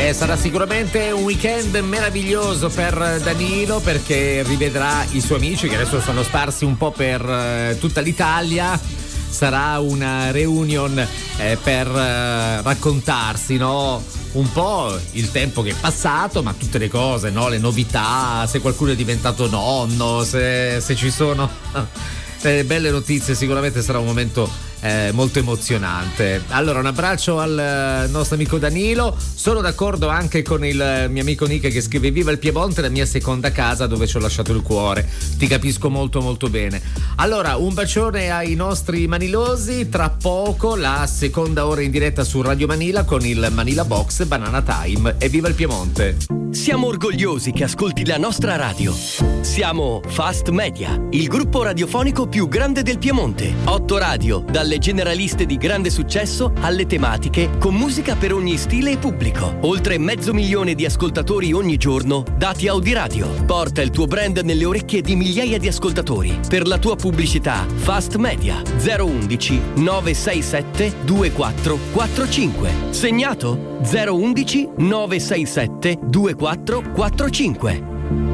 Sarà sicuramente un weekend meraviglioso per Danilo, perché rivedrà i suoi amici che adesso sono sparsi un po' per tutta l'Italia. Sarà una reunion per raccontarsi, no? Un po' il tempo che è passato, ma tutte le cose, no? Le novità, se qualcuno è diventato nonno, se ci sono belle notizie. Sicuramente sarà un momento molto emozionante. Allora, un abbraccio al nostro amico Danilo. Sono d'accordo anche con il mio amico Nick che scrive: viva il Piemonte, la mia seconda casa dove ci ho lasciato il cuore. Ti capisco molto molto bene. Allora, un bacione ai nostri manilosi. Tra poco la seconda ora in diretta su Radio Manila con il Manila Box Banana Time. E viva il Piemonte. Siamo orgogliosi che ascolti la nostra radio. Siamo Fast Media, il gruppo radiofonico più grande del Piemonte. 8 radio, dalle generaliste di grande successo alle tematiche, con musica per ogni stile e pubblico. Oltre 500.000 di ascoltatori ogni giorno, dati Audiradio. Porta il tuo brand nelle orecchie di migliaia di ascoltatori. Per la tua pubblicità, Fast Media 011 967 2445. Segnato 011 967 2445.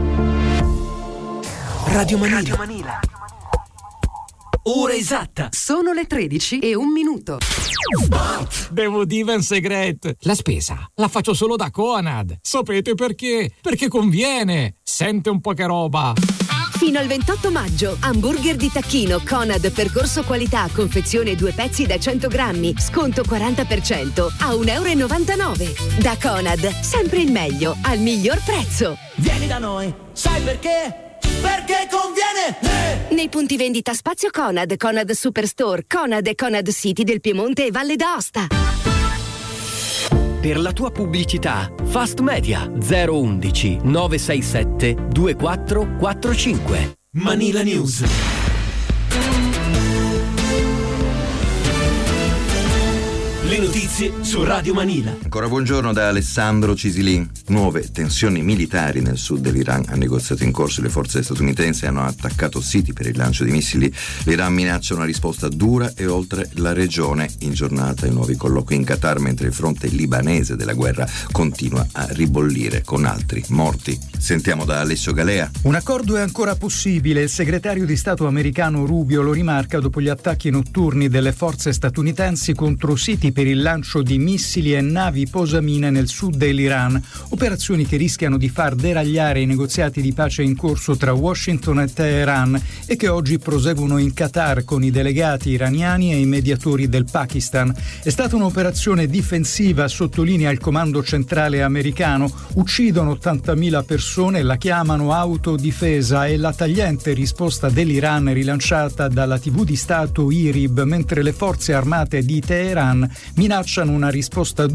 Radio Manila. Ora esatta. Sono le 13:01. Devo dire un segreto. La spesa la faccio solo da Conad. Sapete perché? Perché conviene. Sente un po' che roba. Fino al 28 maggio, hamburger di tacchino Conad percorso qualità, confezione 2 pezzi da 100 grammi, sconto 40% a €1,99. Da Conad, sempre il meglio, al miglior prezzo. Vieni da noi, sai perché? Perché conviene! Nei punti vendita Spazio Conad, Conad Superstore, Conad e Conad City del Piemonte e Valle d'Aosta. Per la tua pubblicità, Fast Media 011 967 2445. Manila News. Le notizie su Radio Manila. Ancora buongiorno da Alessandro Cisilin. Nuove tensioni militari nel sud dell'Iran. A negoziato in corso, le forze statunitensi hanno attaccato siti per il lancio di missili. L'Iran minaccia una risposta dura e oltre la regione. In giornata i nuovi colloqui in Qatar, mentre il fronte libanese della guerra continua a ribollire con altri morti. Sentiamo da Alessio Galea. Un accordo è ancora possibile. Il segretario di Stato americano Rubio lo rimarca dopo gli attacchi notturni delle forze statunitensi contro siti per il lancio di missili e navi posamine nel sud dell'Iran, operazioni che rischiano di far deragliare i negoziati di pace in corso tra Washington e Teheran e che oggi proseguono in Qatar con i delegati iraniani e i mediatori del Pakistan. È stata un'operazione difensiva, sottolinea il comando centrale americano. Uccidono 80.000 persone, la chiamano autodifesa, e la tagliente risposta dell'Iran rilanciata dalla TV di Stato IRIB, mentre le forze armate di Teheran minacciano una risposta